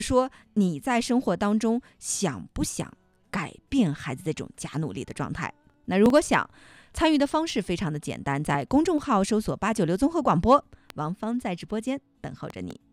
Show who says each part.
Speaker 1: 说你在生活当中想不想改变孩子这种假努力的状态？那如果想，参与的方式非常的简单，在公众号搜索896综合广播，王芳在直播间等候着你。